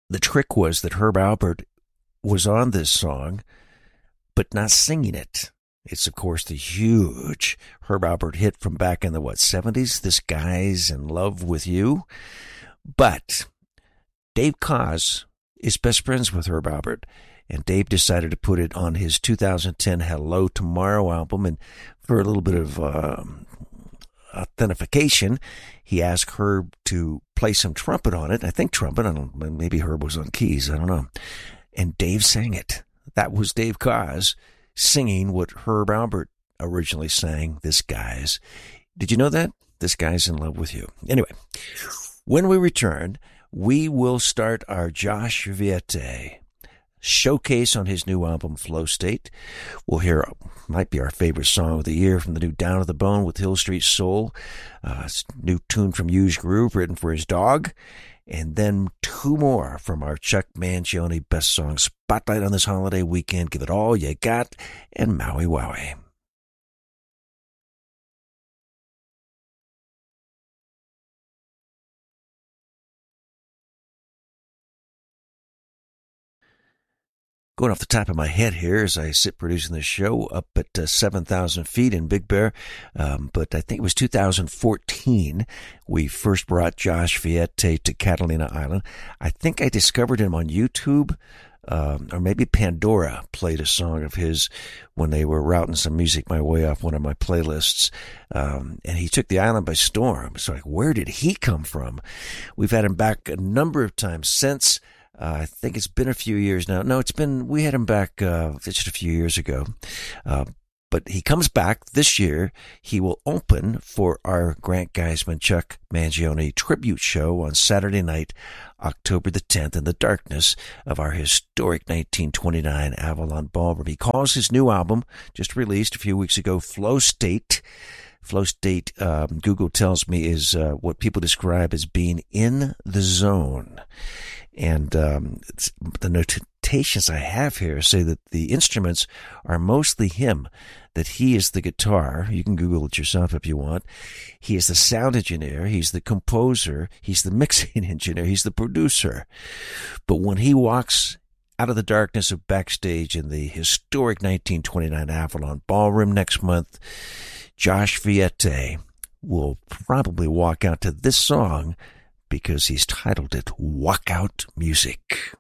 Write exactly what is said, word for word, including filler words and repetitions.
the trick was that Herb Alpert was on this song, but not singing it. It's, of course, the huge Herb Alpert hit from back in the, what, seventies? This Guy's in Love with You. But Dave Koz is best friends with Herb Alpert, and Dave decided to put it on his two thousand ten Hello Tomorrow album. And for a little bit of uh, authentication, he asked Herb to play some trumpet on it. I think trumpet. I don't. Maybe Herb was on keys. I don't know. And Dave sang it. That was Dave Koz singing what Herb Alpert originally sang, This Guy's. Did you know that? This Guy's in Love with You. Anyway, when we return, we will start our Josh Viette showcase on his new album, Flow State. We'll hear, might be our favorite song of the year from the new Down to the Bone with Hill Street Soul. Uh, new tune from Huge Groove written for his dog. And then two more from our Chuck Mangione Best Song Spotlight on this holiday weekend. Give it all you got, and Maui Wowie. Going off the top of my head here as I sit producing this show up at uh, seven thousand feet in Big Bear. Um, but I think it was two thousand fourteen we first brought Josh Viette to Catalina Island. I think I discovered him on YouTube, um, or maybe Pandora played a song of his when they were routing some music my way off one of my playlists. Um, and he took the island by storm. So like, where did he come from? We've had him back a number of times since. Uh, I think it's been a few years now. No, it's been, we had him back uh, just a few years ago. Uh, but he comes back this year. He will open for our Grant Geisman, Chuck Mangione tribute show on Saturday night, October the tenth, in the darkness of our historic nineteen twenty-nine Avalon Ballroom. He calls his new album, just released a few weeks ago, Flow State. Flow State, um, Google tells me, is uh, what people describe as being in the zone. And um, it's, the notations I have here say that the instruments are mostly him, that he is the guitar. You can Google it yourself if you want. He is the sound engineer. He's the composer. He's the mixing engineer. He's the producer. But when he walks out of the darkness of backstage in the historic nineteen twenty-nine Avalon Ballroom next month, Josh Viette will probably walk out to this song because he's titled it Walkout Music.